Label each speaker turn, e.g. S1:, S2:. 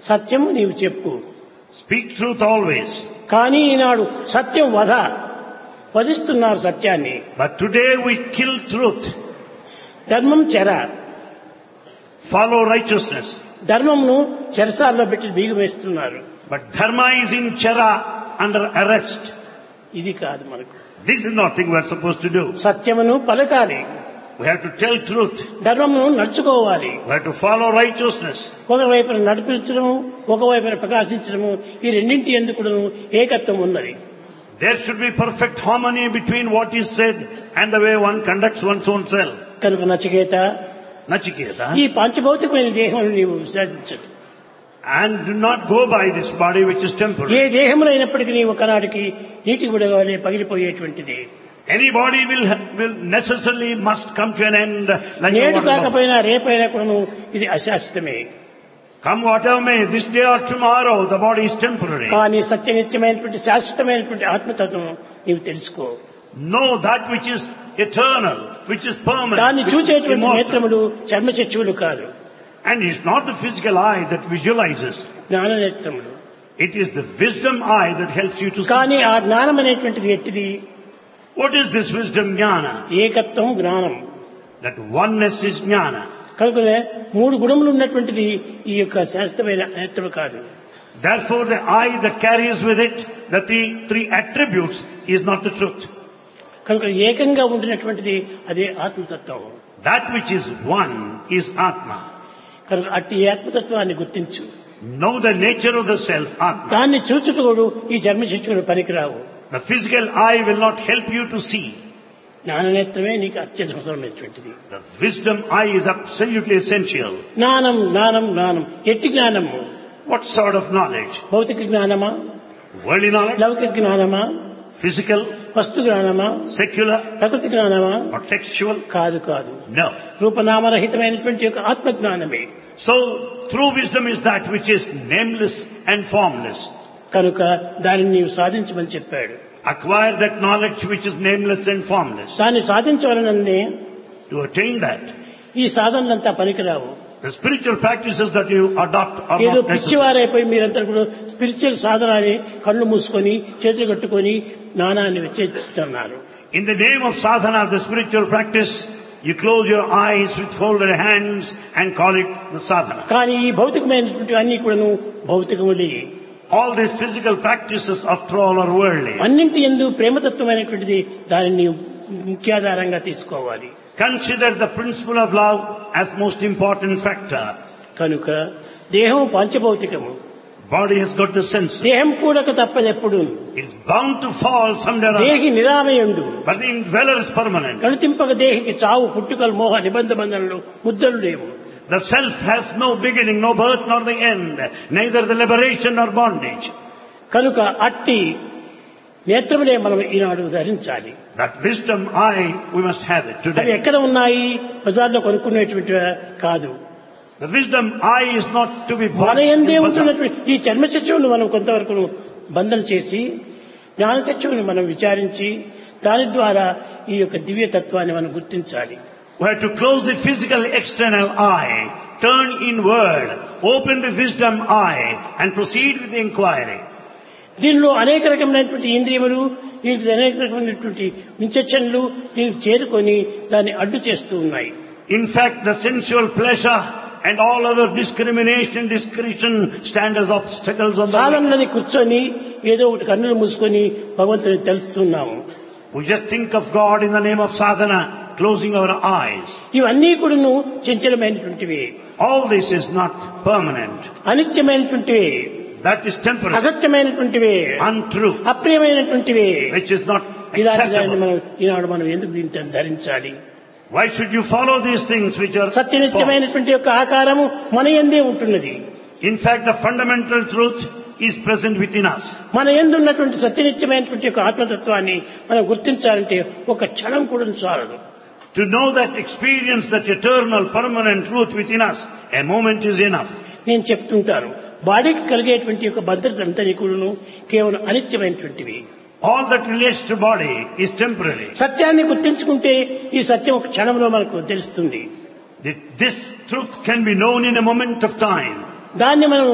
S1: సత్యము నీవు చెప్పు.
S2: Speak truth always.
S1: కానీ ఈనాడు సత్యం వధిస్తున్నారు సత్యాన్ని.
S2: But today we kill truth.
S1: ధర్మం చెర.
S2: Follow righteousness.
S1: ధర్మంను చెరసాల్లో పెట్టి బీగం వేస్తున్నారు.
S2: But dharma is in chera under arrest.
S1: ఇది కాదు మనకు.
S2: This is nothing we are supposed to do.
S1: సత్యమును పలకాలి.
S2: We have to tell truth.
S1: ధర్మమును నడుచుకోవాలి.
S2: We have to follow righteousness.
S1: ఒకవైపున నడిపించడము, ఒకవైపున ప్రకాశించడము, ఈ రెండింటి ఎందుకును ఏకత్వం ఉన్నది.
S2: There should be perfect harmony between what is said and the way one conducts one's own self.
S1: కనుక నచికేత,
S2: Nachiketa,
S1: ఈ పంచభౌతికమైన దేహమును నీవు విసర్జించదు.
S2: and do not go by this body which is
S1: A
S2: temporary.
S1: దేహములైనప్పటికీ నీ ఒకనాటికి నీటి బుడగలే పగిలిపోయేటువంటిది.
S2: Any body will necessarily must come to an end like a
S1: నేడు
S2: water bubble.
S1: కాకపోయినా రేపైనా కూడాను ఇది అశాశ్వతమే.
S2: Come whatever may, this day or tomorrow, the body is temporary.
S1: కానీ సత్యనిత్యమైనటువంటి శాశ్వతమైనటువంటి ఆత్మతత్వం నీవు తెలుసుకో.
S2: Know that which is eternal, which is permanent,
S1: దాన్ని
S2: which is
S1: చూచేటువంటి
S2: immortal.
S1: నేత్రములు చర్మచక్షువులు కాదు,
S2: And it's not the physical eye that visualizes.
S1: జ్ఞాన నేత్రములు.
S2: It is the wisdom eye that helps you to see.
S1: కానీ ఆ జ్ఞానం అనేటువంటిది ఎట్టిది?
S2: What is this wisdom jnana?
S1: ఏకత్వం జ్ఞానం.
S2: That oneness is jnana.
S1: కనుకనే 3 గుణములు ఉన్నటువంటిది ఈ యొక్క శాస్త్రమైన నేత్రం కాదు.
S2: Therefore the eye that carries with it the three attributes is not the truth.
S1: కనుక ఏకంగా ఉండినటువంటిది అదే ఆత్మతత్వం.
S2: That which is one is Atma.
S1: కనుక అట్టి ఆత్మతత్వాన్ని గుర్తించు.
S2: Know the nature of the self, Atma.
S1: దాన్ని చూచుటోడు ఈ జన్మశిక్షకుడు పనికిరావు.
S2: The physical eye will not help you to see.
S1: జ్ఞాననేత్రమే నీకు అత్యంత అవసరమైనటువంటిది.
S2: The wisdom eye is absolutely essential.
S1: జ్ఞానం జ్ఞానం జ్ఞానం. ఎట్టి జ్ఞానము?
S2: What sort of knowledge?
S1: భౌతిక జ్ఞానమా,
S2: Worldly knowledge?
S1: లౌకిక జ్ఞానమా,
S2: Physical?
S1: వస్తు జ్ఞానమా,
S2: Secular?
S1: ప్రకృతి జ్ఞానమా?
S2: Or textual?
S1: కాదు కాదు.
S2: No.
S1: రూపనామరహితమైనటువంటి యొక్క ఆత్మజ్ఞానమే.
S2: So, true wisdom is that which is nameless and formless.
S1: కనుక దానిని నీవు సాధించమని చెప్పాడు.
S2: Acquire that knowledge which is nameless and formless.
S1: దాన్ని సాధించవలననే
S2: To attain that,
S1: ఈ సాధనలంతా పనికిరావు.
S2: the spiritual practices that you adopt are
S1: ఏదో
S2: not necessary.
S1: పిచ్చివారైపోయి మీరంతా కూడా స్పిరిచువల్ సాధనాన్ని కళ్ళు మూసుకొని చేతులు కట్టుకొని జ్ఞానాన్ని విచ్ఛేదిస్తున్నారు.
S2: In the name of sadhana, the spiritual practice, you close your eyes with folded hands and call it the sadhana.
S1: కానీ ఈ భౌతికమైనటువంటి అన్ని కూడాను భౌతికములే.
S2: All these physical practices, after all, are worldly.
S1: అన్నింటి యందు ప్రేమతత్వమైనటువంటిది దానిని ముఖ్యాధారంగా తీసుకోవాలి.
S2: Consider the principle of love as most important factor.
S1: కనుక దేహం పంచభౌతికము.
S2: Body has got the sense.
S1: దేహం కూడక తప్పదెప్పుడు.
S2: It's bound to fall someday or other.
S1: దేహి నిరామయుండు.
S2: But the indweller is permanent.
S1: కనుతింపక దేహికి చావు పుట్టుకలు మోహ నిబంధ బంధనలు ముద్దలు లేవు.
S2: The self has no beginning, no birth nor the end, neither the liberation nor bondage.
S1: కనుక అట్టి నేత్రములే మనం ఈనాడు ధరించాలి.
S2: That wisdom eye, we must have it
S1: అవి
S2: today.
S1: ఎక్కడ ఉన్నాయి? బజార్లో కొనుక్కునేటువంటి కాదు.
S2: The wisdom eye is not to be bought
S1: మన
S2: in
S1: ఎందే
S2: bazaar.
S1: ఉంటున్నటువంటి ఈ చర్మచక్షువును మనం కొంతవరకు బంధన చేసి జ్ఞానచక్షువుని మనం విచారించి దాని ద్వారా ఈ యొక్క దివ్యతత్వాన్ని మనం గుర్తించాలి.
S2: We have to close the physical external eye, turn inward, open the wisdom eye and proceed with the inquiry.
S1: దీనిలో అనేక రకమైనటువంటి ఇంద్రియములు, దీనికి అనేక రకమైనటువంటి విచక్షణలు దీనికి చేరుకొని దాన్ని అడ్డు చేస్తూ ఉన్నాయి.
S2: In fact, the sensual pleasure and all other discrimination, discretion stand as obstacles on the way.
S1: సాధనలని కూర్చొని ఏదో ఒకటి కన్నులు మూసుకొని భగవంతుని తెలుస్తున్నాము.
S2: We just think of God in the name of sadhana, closing our eyes.
S1: ఇవన్నీ కూడాను చంచలమైనటువంటివి.
S2: All this is not permanent.
S1: అనిత్యమైనటువంటివి,
S2: That is temporary,
S1: అసత్యమైనటువంటివి,
S2: untrue,
S1: అప్రియమైనటువంటివి.
S2: which is not
S1: ఇలాంటి దాన్ని
S2: acceptable.
S1: మనం ఈనాడు మనం ఎందుకు దీన్ని ధరించాలి?
S2: Why should you follow these things which are false?
S1: సత్యనిత్యమైనటువంటి యొక్క ఆకారము మన యందే ఉంటున్నది.
S2: In fact, the fundamental truth is present within us.
S1: మన యందు ఉన్నటువంటి సత్యనిత్యమైనటువంటి యొక్క ఆత్మతత్వాన్ని మనం గుర్తించాలంటే ఒక క్షణం కూడా చాలదు.
S2: To know that experience, that eternal, permanent truth within us, a moment is enough.
S1: నేను చెప్తుంటాను, బాడీకి కలిగేటువంటి యొక్క భద్రత అంతా కూడాను కేవలం అనిత్యమైనటువంటివి.
S2: All that relates to body is temporary.
S1: సత్యాన్ని గుర్తించుకుంటే ఈ సత్యం ఒక క్షణంలో మనకు తెలుస్తుంది.
S2: This truth can be known in a moment of time.
S1: దాన్ని మనం